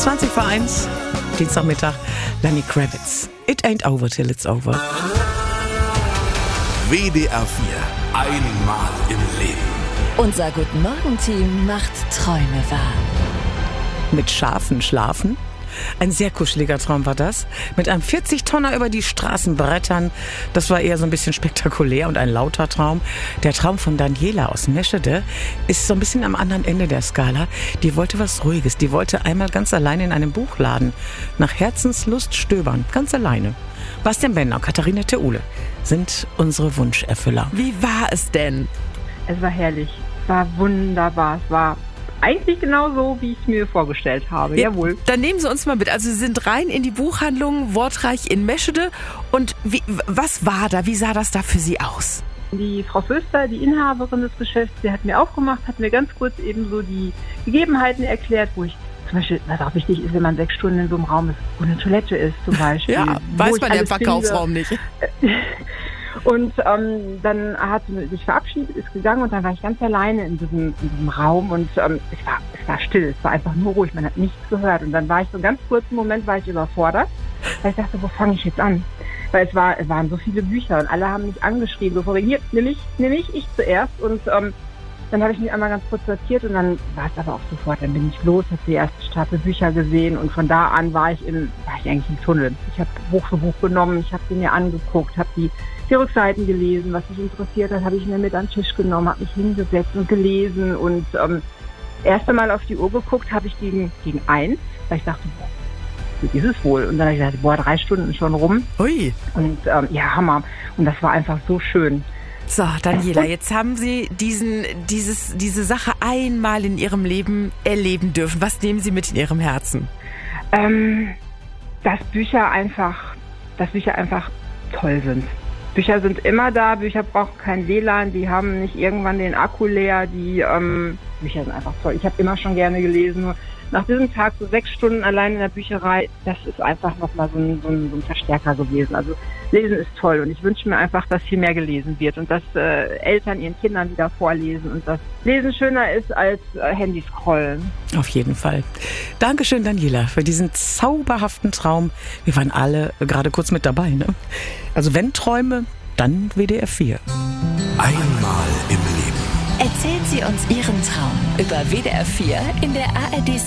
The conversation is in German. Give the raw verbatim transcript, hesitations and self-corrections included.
zwanzig vor eins, Dienstagmittag, Lenny Kravitz. It ain't over till it's over. W D R vier. Einmal im Leben. Unser Guten-Morgen-Team macht Träume wahr. Mit Schafen schlafen? Ein sehr kuscheliger Traum war das. Mit einem vierzig-Tonner über die Straßen brettern. Das war eher so ein bisschen spektakulär und ein lauter Traum. Der Traum von Daniela aus Meschede ist so ein bisschen am anderen Ende der Skala. Die wollte was Ruhiges. Die wollte einmal ganz alleine in einem Buchladen nach Herzenslust stöbern. Ganz alleine. Bastian Benner und Katharina Theule sind unsere Wunscherfüller. Wie war es denn? Es war herrlich. Es war wunderbar. Es war eigentlich genau so, wie ich es mir vorgestellt habe. Ja, Jawohl. Dann nehmen Sie uns mal mit. Also Sie sind rein in die Buchhandlung Wortreich in Meschede. Und wie, was war da? Wie sah das da für Sie aus? Die Frau Föster, die Inhaberin des Geschäfts, die hat mir aufgemacht, hat mir ganz kurz eben so die Gegebenheiten erklärt, wo ich zum Beispiel, was auch wichtig ist, wenn man sechs Stunden in so einem Raum ist, wo eine Toilette ist zum Beispiel. Ja, weiß man ja im Verkaufsraum nicht. Und ähm, dann hat sie sich verabschiedet, ist gegangen und dann war ich ganz alleine in diesem, in diesem Raum und ähm, es war es war still, es war einfach nur ruhig, man hat nichts gehört. Und dann war ich so einen ganz kurzen Moment, war ich überfordert, weil ich dachte, wo fange ich jetzt an? Weil es, war, es waren so viele Bücher und alle haben mich angeschrieben, so vorhin, hier, nimm ich, nimm ich, ich zuerst. Und ähm, dann habe ich mich einmal ganz kurz sortiert und dann war es aber auch sofort, dann bin ich los, habe die erste Stapel Bücher gesehen und von da an war ich, in, war ich eigentlich im Tunnel. Ich habe Buch für Buch genommen, ich habe sie mir angeguckt, habe die die Rückseiten gelesen, was mich interessiert hat, habe ich mir mit an den Tisch genommen, habe mich hingesetzt und gelesen und ähm, erst einmal auf die Uhr geguckt, habe ich gegen, gegen eins, weil ich dachte, boah, wie ist es wohl? Und dann habe ich gesagt, boah, drei Stunden schon rum. Ui. Und ähm, ja, Hammer. Und das war einfach so schön. So, Daniela, jetzt haben Sie diesen, dieses, diese Sache einmal in Ihrem Leben erleben dürfen. Was nehmen Sie mit in Ihrem Herzen? Ähm, dass Bücher einfach, dass Bücher einfach toll sind. Bücher sind immer da, Bücher brauchen kein W L A N, die haben nicht irgendwann den Akku leer, die ähm, Bücher sind einfach toll. Ich habe immer schon gerne gelesen, nur nach diesem Tag so sechs Stunden allein in der Bücherei, das ist einfach nochmal so ein, so, ein, so ein Verstärker gewesen. Also Lesen ist toll und ich wünsche mir einfach, dass viel mehr gelesen wird und dass äh, Eltern ihren Kindern wieder vorlesen und dass Lesen schöner ist als äh, Handy scrollen. Auf jeden Fall. Dankeschön, Daniela, für diesen zauberhaften Traum. Wir waren alle gerade kurz mit dabei, ne? Also wenn Träume, dann W D R vier. Einmal im Leben. Erzählen Sie uns Ihren Traum über W D R vier in der A R D